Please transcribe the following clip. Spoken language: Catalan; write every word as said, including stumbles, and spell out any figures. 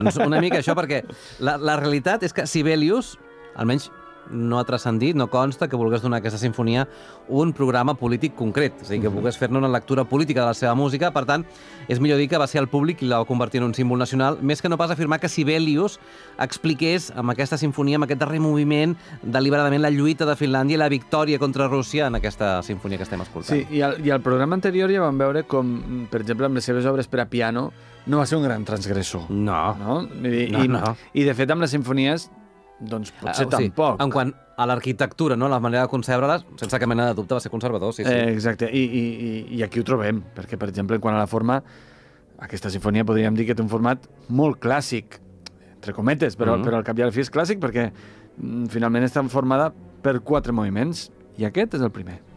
Una mica això, perquè la, la realitat és que Sibelius, almenys no ha transcendit, no consta que volgués donar a aquesta sinfonia un programa polític concret, és a dir, que volgués fer-ne una lectura política de la seva música. Per tant, és millor dir que va ser el públic qui la va convertir en un símbol nacional, més que no pas afirmar que Sibelius expliqués amb aquesta sinfonia, amb aquest darrer moviment, deliberadament la lluita de Finlàndia i la victòria contra Rússia en aquesta sinfonia que estem escoltant. Sí, i al, i al programa anterior ja vam veure com, per exemple, amb les seves obres per a piano, no va ser un gran transgressor. No. No? I, no, i, no. I, de fet, amb les sinfonies doncs potser uh, sí, tampoc. En quant a l'arquitectura, no? La manera de concebre-les, sense cap mena de dubte, va ser conservador, sí, sí. Eh, exacte, I, i, i aquí ho trobem, perquè, per exemple, en quant a la forma, aquesta sinfonia podríem dir que té un format molt clàssic, entre cometes, però, mm. però al cap i a la fi és clàssic perquè mm, finalment està formada per quatre moviments, i aquest és el primer.